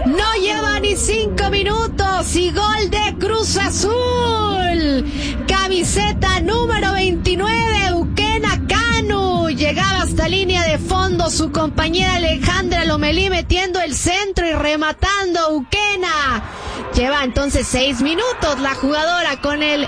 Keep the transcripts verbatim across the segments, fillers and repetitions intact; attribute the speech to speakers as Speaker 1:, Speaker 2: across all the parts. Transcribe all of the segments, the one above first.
Speaker 1: No lleva ni cinco minutos y gol de Cruz Azul. Camiseta número veintinueve, Eukena Canu. Llegaba hasta línea de fondo su compañera Alejandra Lomelí metiendo el centro y rematando Eukena. Lleva entonces seis minutos la jugadora con el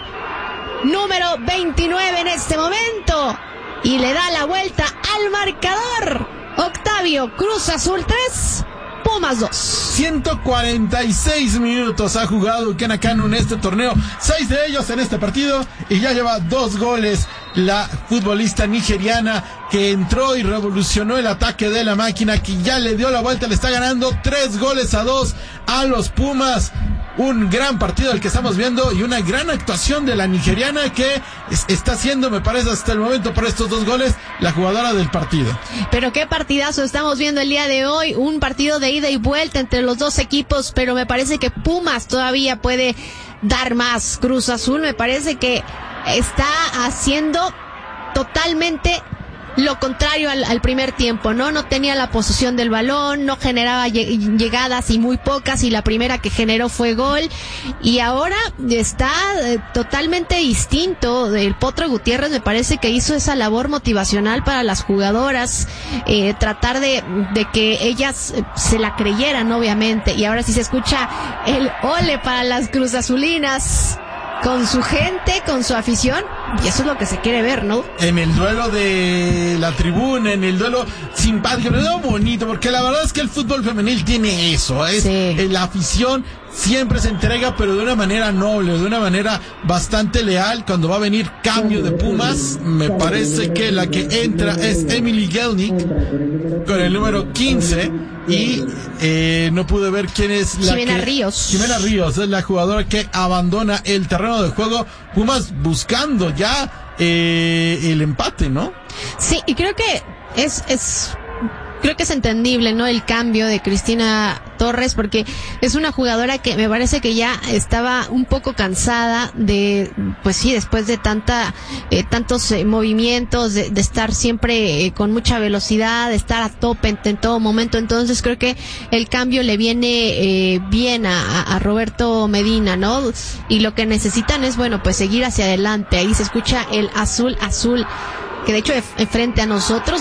Speaker 1: número veintinueve en este momento. Y le da la vuelta al marcador. Octavio, Cruz Azul tres, Pumas dos.
Speaker 2: ciento cuarenta y seis minutos ha jugado Eukena Canu en este torneo, seis de ellos en este partido, y ya lleva dos goles la futbolista nigeriana que entró y revolucionó el ataque de la máquina, que ya le dio la vuelta, le está ganando tres goles a dos a los Pumas. Un gran partido el que estamos viendo y una gran actuación de la nigeriana que es, está haciendo, me parece hasta el momento para estos dos goles, la jugadora del partido.
Speaker 1: Pero qué partidazo estamos viendo el día de hoy, un partido de ida y vuelta entre los dos equipos, pero me parece que Pumas todavía puede dar más. Cruz Azul me parece que está haciendo totalmente lo contrario al, al primer tiempo, ¿no? No tenía la posesión del balón, no generaba lleg- llegadas y muy pocas, y la primera que generó fue gol, y ahora está eh, totalmente distinto. El Potro Gutiérrez me parece que hizo esa labor motivacional para las jugadoras, eh, tratar de, de que ellas eh, se la creyeran, obviamente, y ahora sí se escucha el ole para las cruzazulinas, con su gente, con su afición, y eso es lo que se quiere ver, ¿no?
Speaker 2: En el duelo de la tribuna, en el duelo simpático, en el duelo bonito, porque la verdad es que el fútbol femenil tiene eso, es
Speaker 1: sí.
Speaker 2: La afición siempre se entrega, pero de una manera noble, de una manera bastante leal. Cuando va a venir cambio de Pumas, me parece que la que entra es Emily Gelnick con el número quince, y eh, no pude ver quién es la
Speaker 1: Jimena
Speaker 2: que...
Speaker 1: Ríos.
Speaker 2: Jimena Ríos es la jugadora que abandona el terreno de juego. Pumas buscando ya eh, el empate, ¿no?
Speaker 1: Sí, y creo que es... es... Creo que es entendible, ¿no? El cambio de Cristina Torres, porque es una jugadora que me parece que ya estaba un poco cansada de, pues sí, después de tanta, eh, tantos eh, movimientos, de, de estar siempre eh, con mucha velocidad, de estar a tope en, en todo momento. Entonces creo que el cambio le viene eh, bien a, a Roberto Medina, ¿no? Y lo que necesitan es, bueno, pues seguir hacia adelante. Ahí se escucha el azul, azul, que de hecho es frente a nosotros.